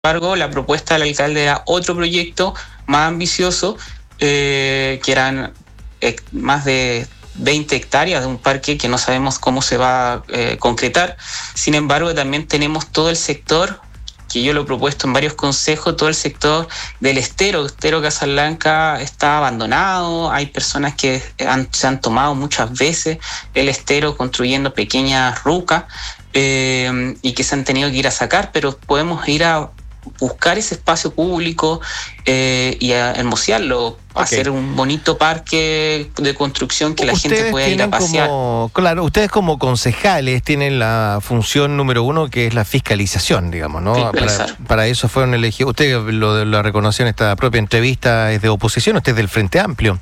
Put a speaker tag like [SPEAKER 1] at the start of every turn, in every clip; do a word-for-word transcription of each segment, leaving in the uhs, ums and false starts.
[SPEAKER 1] embargo, la propuesta del alcalde era otro proyecto más ambicioso, eh, que eran eh, más de veinte hectáreas de un parque que no sabemos cómo se va a eh, concretar. Sin embargo, también tenemos todo el sector, que yo lo he propuesto en varios consejos, todo el sector del estero. Estero Casablanca está abandonado, hay personas que han, se han tomado muchas veces el estero construyendo pequeñas rucas eh, y que se han tenido que ir a sacar, pero podemos ir a buscar ese espacio público eh, y a hermosearlo, okay. hacer un bonito parque de construcción que la
[SPEAKER 2] ustedes
[SPEAKER 1] gente pueda ir a pasear.
[SPEAKER 2] Como, claro, ustedes como concejales tienen la función número uno, que es la fiscalización, digamos, ¿no? Para, para eso fueron elegidos. Usted lo, lo reconoció en esta propia entrevista, es de oposición, usted es del Frente Amplio.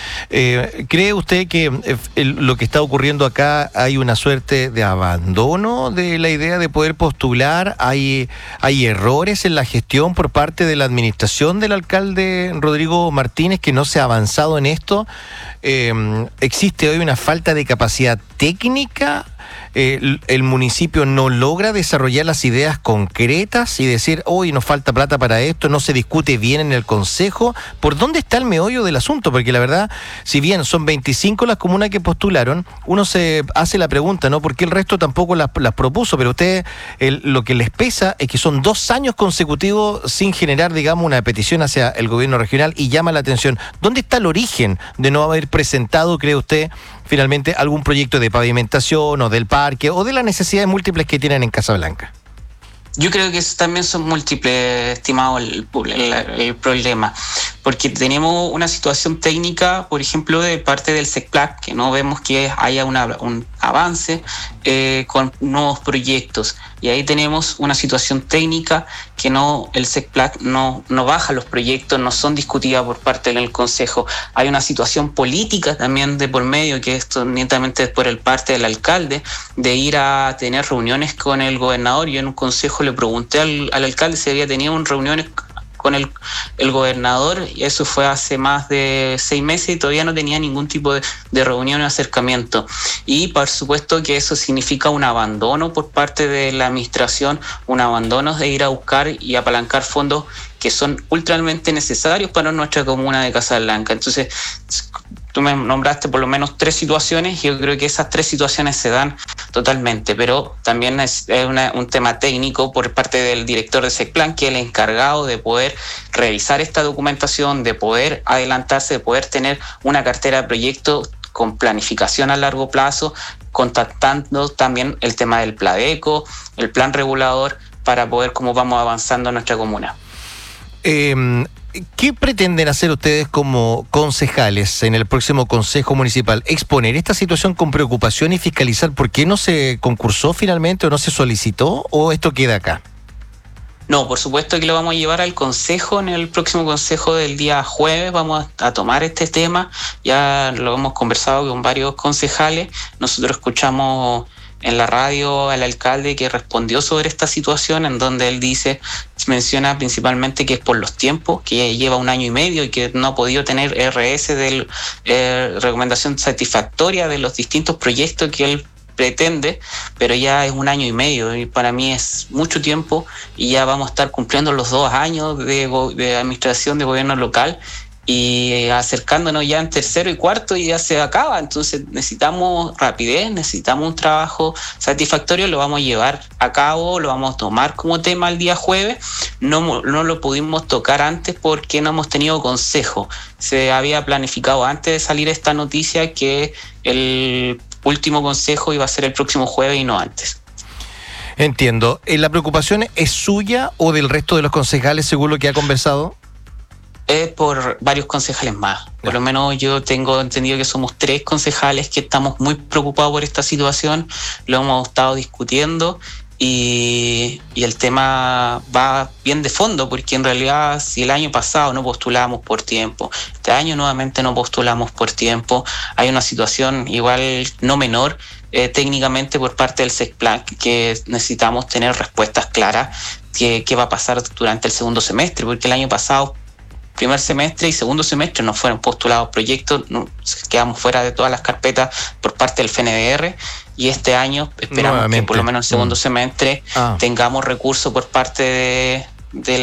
[SPEAKER 2] Eh, ¿Cree usted que el, lo que está ocurriendo acá hay una suerte de abandono de la idea de poder postular? ¿Hay, hay errores en la gestión por parte de la administración del alcalde Rodrigo Martínez, que no se ha avanzado en esto? Eh, ¿Existe hoy una falta de capacidad técnica? Eh, el, el municipio no logra desarrollar las ideas concretas y decir, hoy nos falta plata para esto, no se discute bien en el consejo. ¿Por dónde está el meollo del asunto? Porque la verdad, si bien son veinticinco las comunas que postularon, uno se hace la pregunta, ¿no? ¿Por qué el resto tampoco las, las propuso? Pero ustedes, el, lo que les pesa es que son dos años consecutivos sin generar, digamos, una petición hacia el gobierno regional, y llama la atención. ¿Dónde está el origen de no haber presentado, cree usted, finalmente algún proyecto de pavimentación o del parque o de las necesidades múltiples que tienen en Casablanca?
[SPEAKER 1] Yo creo que eso también son múltiples, estimado, el, el, el problema, porque tenemos una situación técnica, por ejemplo, de parte del SECPLAC, que no vemos que haya una, un avance eh, con nuevos proyectos, y ahí tenemos una situación técnica que no, el SECPLAC no, no baja los proyectos, no son discutidas por parte del Consejo. Hay una situación política también de por medio, que esto netamente por el parte del alcalde, de ir a tener reuniones con el gobernador. Yo en un consejo le pregunté al, al alcalde si había tenido reuniones con el, el gobernador, y eso fue hace más de seis meses y todavía no tenía ningún tipo de, de reunión o acercamiento. Y por supuesto que eso significa un abandono por parte de la administración, un abandono de ir a buscar y apalancar fondos que son ultramente necesarios para nuestra comuna de Casablanca. Entonces, tú me nombraste por lo menos tres situaciones, y yo creo que esas tres situaciones se dan totalmente, pero también es, es una, un tema técnico por parte del director de SECPLAN, que es el encargado de poder revisar esta documentación, de poder adelantarse, de poder tener una cartera de proyectos con planificación a largo plazo, contactando también el tema del PLADECO, el plan regulador, para poder cómo vamos avanzando en nuestra comuna.
[SPEAKER 2] Eh... ¿Qué pretenden hacer ustedes como concejales en el próximo Consejo Municipal? ¿Exponer esta situación con preocupación y fiscalizar por qué no se concursó finalmente o no se solicitó, o esto queda acá?
[SPEAKER 1] No, por supuesto que lo vamos a llevar al Consejo. En el próximo Consejo del día jueves vamos a tomar este tema. Ya lo hemos conversado con varios concejales. Nosotros escuchamos en la radio al alcalde que respondió sobre esta situación, en donde él dice, menciona principalmente que es por los tiempos, que ya lleva un año y medio y que no ha podido tener R S de eh, recomendación satisfactoria de los distintos proyectos que él pretende, pero ya es un año y medio, y para mí es mucho tiempo, y ya vamos a estar cumpliendo los dos años de, de administración de gobierno local, y acercándonos ya en tercero y cuarto, y ya se acaba. Entonces necesitamos rapidez, necesitamos un trabajo satisfactorio. Lo vamos a llevar a cabo, lo vamos a tomar como tema el día jueves. No, no lo pudimos tocar antes porque no hemos tenido consejo. Se había planificado antes de salir esta noticia que el último consejo iba a ser el próximo jueves y no antes.
[SPEAKER 2] Entiendo. ¿La preocupación es suya o del resto de los concejales, según lo que ha conversado?
[SPEAKER 1] Es por varios concejales más. Por lo menos yo tengo entendido que somos tres concejales que estamos muy preocupados por esta situación. Lo hemos estado discutiendo, y, y el tema va bien de fondo, porque en realidad si el año pasado no postulamos por tiempo, este año nuevamente no postulamos por tiempo, hay una situación igual no menor eh, técnicamente por parte del SECPLAN, que necesitamos tener respuestas claras de qué va a pasar durante el segundo semestre, porque el año pasado primer semestre y segundo semestre no fueron postulados proyectos, no, quedamos fuera de todas las carpetas por parte del F N D R, y este año esperamos Nuevamente. que por lo menos el segundo mm. semestre ah. tengamos recursos por parte de, de